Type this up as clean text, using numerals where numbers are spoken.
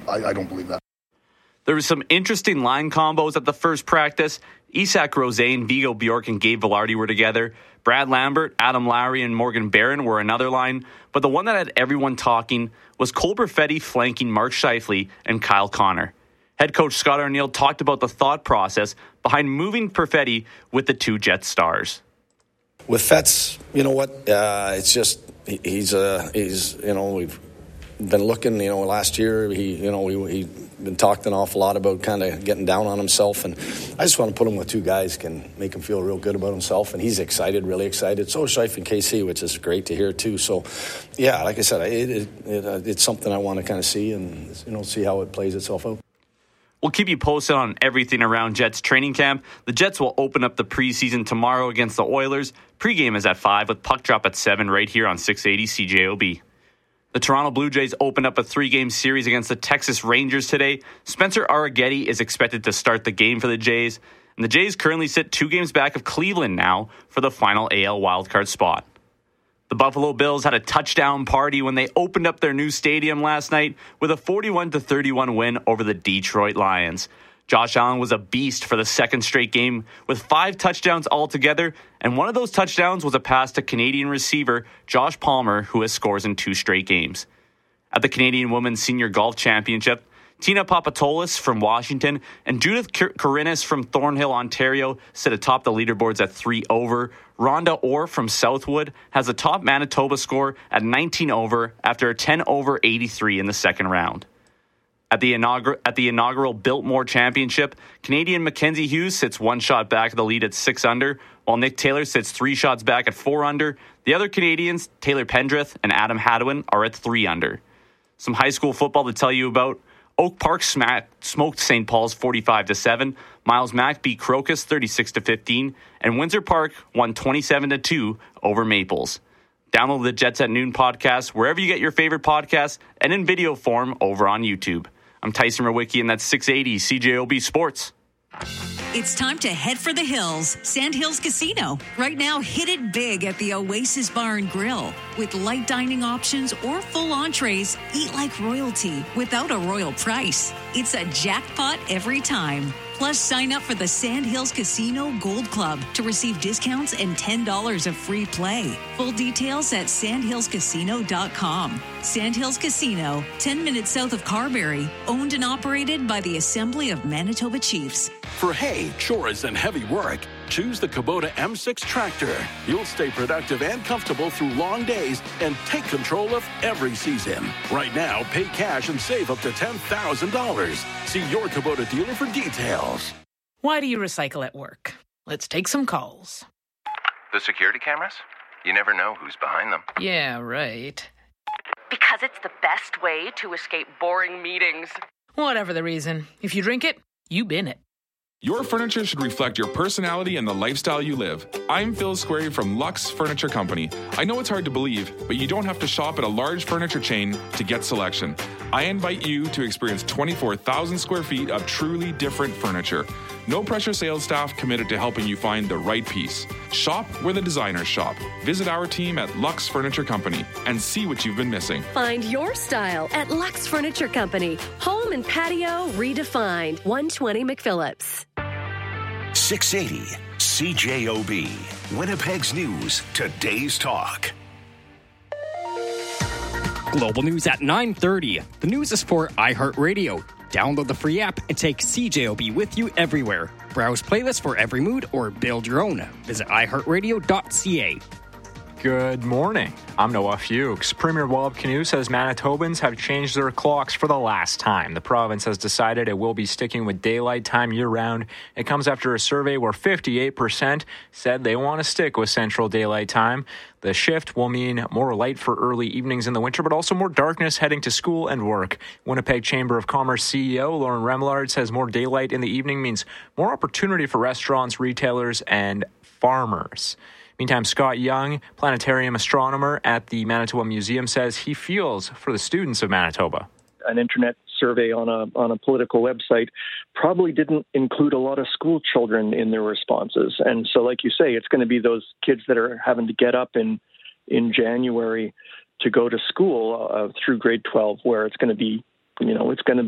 I don't believe that. There was some interesting line combos at the first practice. Isak Rosén, Vigo Bjork, and Gabe Velarde were together. Brad Lambert, Adam Lowry, and Morgan Barron were another line. But the one that had everyone talking was Cole Perfetti flanking Mark Scheifele and Kyle Connor. Head coach Scott Arniel talked about the thought process behind moving Perfetti with the two Jet stars. With Fetz, you know what? It's just he's we've been looking. Last year he been talking an awful lot about kind of getting down on himself, and I just want to put him with two guys can make him feel real good about himself, and he's excited, really excited. So is Scheifele and KC, which is great to hear too. So, yeah, like I said, it's something I want to kind of see and see how it plays itself out. We'll keep you posted on everything around Jets training camp. The Jets will open up the preseason tomorrow against the Oilers. Pregame is at 5 with puck drop at 7 right here on 680 CJOB. The Toronto Blue Jays opened up a 3-game series against the Texas Rangers today. Spencer Arrighetti is expected to start the game for the Jays. And the Jays currently sit 2 games back of Cleveland now for the final AL wildcard spot. The Buffalo Bills had a touchdown party when they opened up their new stadium last night with a 41-31 win over the Detroit Lions. Josh Allen was a beast for the second straight game with 5 touchdowns altogether, and one of those touchdowns was a pass to Canadian receiver Josh Palmer, who has scores in 2 straight games. At the Canadian Women's Senior Golf Championship, Tina Papatoulis from Washington and Judith Korinis from Thornhill, Ontario, sit atop the leaderboards at 3 over. Rhonda Orr from Southwood has the top Manitoba score at 19 over after a 10 over 83 in the second round. At the inaugural Biltmore Championship, Canadian Mackenzie Hughes sits 1 shot back of the lead at 6 under, while Nick Taylor sits 3 shots back at 4 under. The other Canadians, Taylor Pendrith and Adam Hadwin, are at 3 under. Some high school football to tell you about. Oak Park smoked St. Paul's 45-7. Miles Mack beat Crocus 36-15, and Windsor Park won 27-2 over Maples. Download the Jets at Noon podcast wherever you get your favorite podcasts and in video form over on YouTube. I'm Tyson Rowicki, and that's 680 CJOB Sports. It's time to head for the hills. Sandhills Casino. Right now, hit it big at the Oasis Bar and Grill. With light dining options or full entrees, eat like royalty without a royal price. It's a jackpot every time. Plus, sign up for the Sandhills Casino Gold Club to receive discounts and $10 of free play. Full details at sandhillscasino.com. Sandhills Casino, 10 minutes south of Carberry. Owned and operated by the Assembly of Manitoba Chiefs. For hay, chores, and heavy work, choose the Kubota M6 tractor. You'll stay productive and comfortable through long days and take control of every season. Right now, pay cash and save up to $10,000. See your Kubota dealer for details. Why do you recycle at work? Let's take some calls. The security cameras? You never know who's behind them. Yeah, right. Because it's the best way to escape boring meetings. Whatever the reason, if you drink it, you bin it. Your furniture should reflect your personality and the lifestyle you live. I'm Phil Squarey from Lux Furniture Company. I know it's hard to believe, but you don't have to shop at a large furniture chain to get selection. I invite you to experience 24,000 square feet of truly different furniture. No pressure sales staff committed to helping you find the right piece. Shop where the designers shop. Visit our team at Lux Furniture Company and see what you've been missing. Find your style at Lux Furniture Company. Home and patio redefined. 120 McPhillips. 680 CJOB. Winnipeg's News. Today's Talk. Global News at 9:30. The news is for iHeartRadio. Download the free app and take CJOB with you everywhere. Browse playlists for every mood or build your own. Visit iHeartRadio.ca. Good morning. I'm Noah Fuchs. Premier Wallop Canute says Manitobans have changed their clocks for the last time. The province has decided it will be sticking with daylight time year-round. It comes after a survey where 58% said they want to stick with central daylight time. The shift will mean more light for early evenings in the winter, but also more darkness heading to school and work. Winnipeg Chamber of Commerce CEO Lauren Remillard says more daylight in the evening means more opportunity for restaurants, retailers, and farmers. Meantime, Scott Young, planetarium astronomer at the Manitoba Museum, says he feels for the students of Manitoba. An internet survey on a political website probably didn't include a lot of school children in their responses. And so, like you say, it's going to be those kids that are having to get up in January to go to school through grade 12, where it's going to be, it's going to